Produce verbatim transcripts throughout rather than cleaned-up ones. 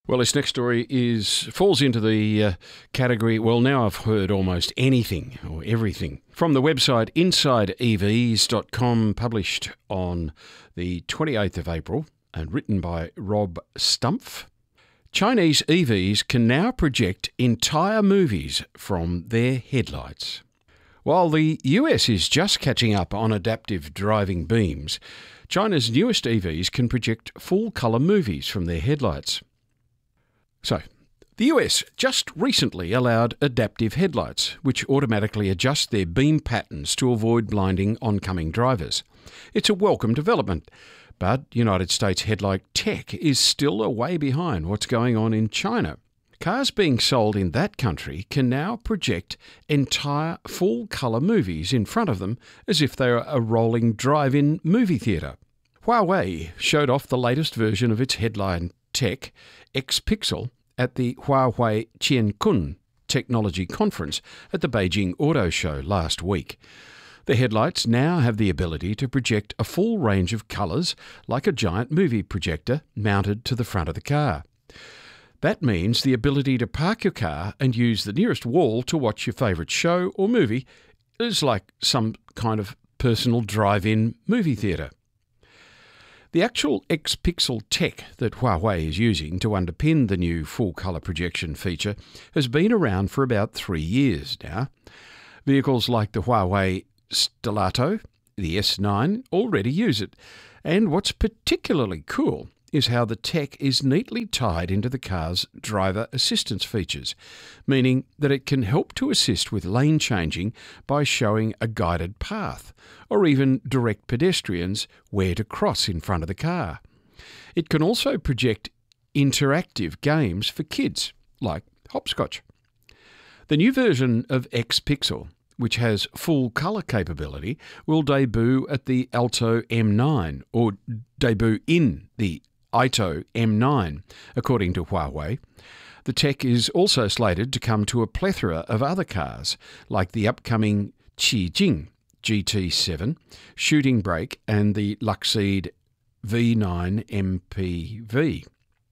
Well, this next story is falls into the uh, category, well, now I've heard almost anything or everything. From the website inside e vs dot com, published on the twenty-eighth of April and written by Rob Stumpf, Chinese E Vs can now project entire movies from their headlights. While the U S is just catching up on adaptive driving beams, China's newest E Vs can project full-colour movies from their headlights. So, the U S just recently allowed adaptive headlights, which automatically adjust their beam patterns to avoid blinding oncoming drivers. It's a welcome development, but United States headlight tech is still a way behind what's going on in China. Cars being sold in that country can now project entire full-colour movies in front of them as if they're a rolling drive-in movie theatre. Huawei showed off the latest version of its headlight tech, Xpixel, at the Huawei Qiankun Technology Conference at the Beijing Auto Show last week. The headlights now have the ability to project a full range of colours like a giant movie projector mounted to the front of the car. That means the ability to park your car and use the nearest wall to watch your favourite show or movie is like some kind of personal drive-in movie theatre. The actual Xpixel tech that Huawei is using to underpin the new full-colour projection feature has been around for about three years now. Vehicles like the Huawei Stelato, the S nine, already use it. And what's particularly cool is how the tech is neatly tied into the car's driver assistance features, meaning that it can help to assist with lane changing by showing a guided path, or even direct pedestrians where to cross in front of the car. It can also project interactive games for kids, like hopscotch. The new version of Xpixel, which has full colour capability, will debut at the Alto M nine, or debut in the Ito M nine, according to Huawei. The tech is also slated to come to a plethora of other cars, like the upcoming Qijing G T seven, Shooting Brake and the Luxeed V nine M P V.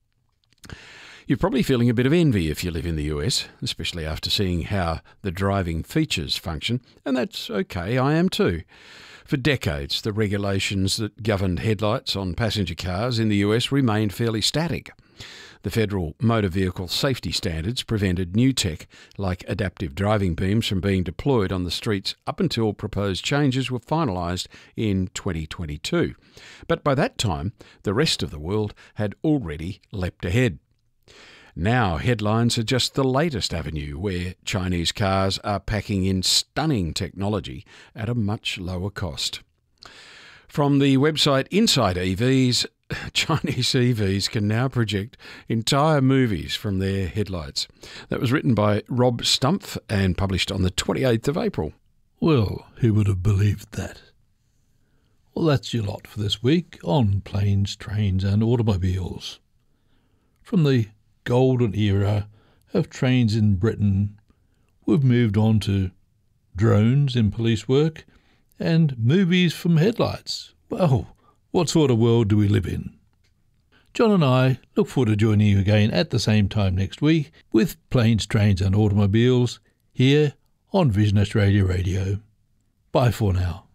You're probably feeling a bit of envy if you live in the U S, especially after seeing how the driving features function, and that's okay, I am too. For decades, the regulations that governed headlights on passenger cars in the U S remained fairly static. The federal motor vehicle safety standards prevented new tech like adaptive driving beams from being deployed on the streets up until proposed changes were finalised in twenty twenty-two. But by that time, the rest of the world had already leapt ahead. Now headlines are just the latest avenue where Chinese cars are packing in stunning technology at a much lower cost. From the website Inside E Vs, Chinese E Vs can now project entire movies from their headlights. That was written by Rob Stumpf and published on the twenty-eighth of April. Well, who would have believed that? Well, that's your lot for this week on Planes, Trains and Automobiles. From the golden era of trains in Britain, we've moved on to drones in police work and movies from headlights. Well, what sort of world do we live in? John and I look forward to joining you again at the same time next week with Planes, Trains and Automobiles here on Vision Australia Radio. Bye for now.